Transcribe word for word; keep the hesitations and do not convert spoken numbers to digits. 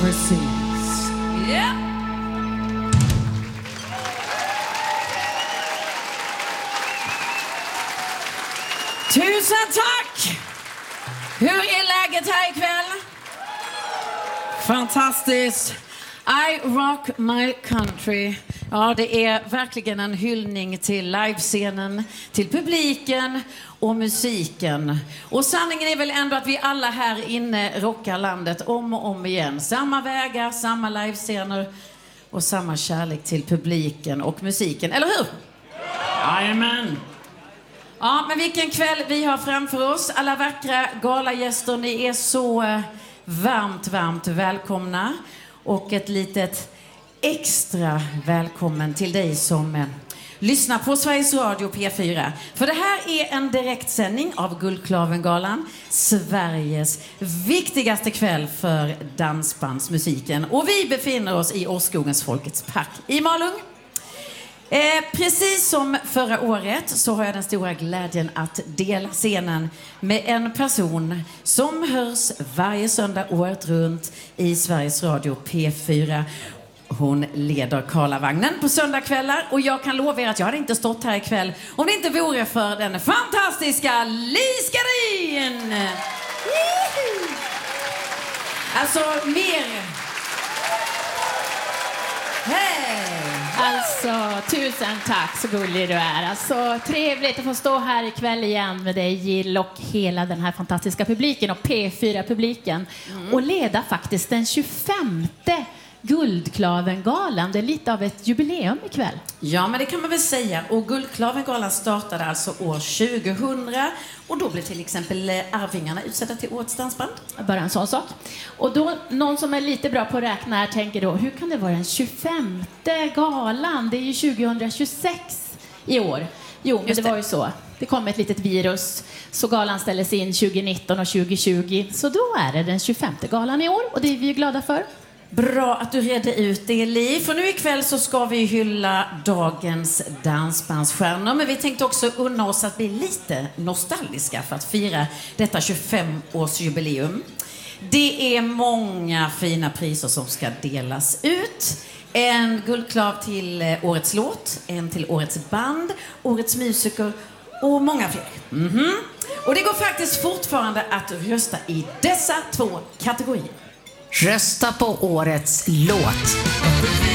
overseas. Yeah. Tusen tack! Hur är läget här ikväll? Fantastiskt. I rock my country. Ja, det är verkligen en hyllning till livescenen, till publiken och musiken. Och sanningen är väl ändå att vi alla här inne rockar landet om och om igen. Samma vägar, samma livescener och samma kärlek till publiken och musiken. Eller hur? Jajamän. Ja, men vilken kväll vi har framför oss. Alla vackra galagäster, ni är så eh, varmt, varmt välkomna. Och ett litet extra välkommen till dig som eh, lyssnar på Sveriges Radio P fyra. För det här är en direktsändning av Guldklavengalan, Sveriges viktigaste kväll för dansbandsmusiken. Och vi befinner oss i Årskogens Folkets park i Malung. Eh, precis som förra året så har jag den stora glädjen att dela scenen med en person som hörs varje söndag året runt i Sveriges Radio P fyra. Hon leder Karlavagnen på söndagskvällar och jag kan lova er att jag hade inte stått här ikväll om det inte vore för den fantastiska Lis Garin. Alltså mer. Hej! Alltså, tusen tack, så gullig du är. Alltså, trevligt att få stå här ikväll igen med dig, Jill, och hela den här fantastiska publiken och P fyra-publiken. Mm. Och leda faktiskt den tjugofemte Guldklavengalan. Det är lite av ett jubileum ikväll. Ja, men det kan man väl säga. Och Guldklavengalan startade alltså år tjugohundra. Och då blev till exempel Arvingarna utsedda till årets dansband. Bara en sån sak. Och då, någon som är lite bra på att räkna här tänker då, hur kan det vara den tjugofemte galan? Det är ju tjugohundratjugosex i år. Jo, men det, det var ju så. Det kom ett litet virus, så galan ställdes in tjugonitton och tjugotjugo. Så då är det den tjugofemte galan i år, och det är vi ju glada för. Bra att du redde ut det, Li. För nu ikväll så ska vi hylla dagens dansbandsstjärnor. Men vi tänkte också unna oss att bli lite nostalgiska för att fira detta tjugofem-årsjubileum. Det är många fina priser som ska delas ut. En guldklav till årets låt, en till årets band, årets musiker och många fler. Mm-hmm. Och det går faktiskt fortfarande att rösta i dessa två kategorier. Rösta på årets låt.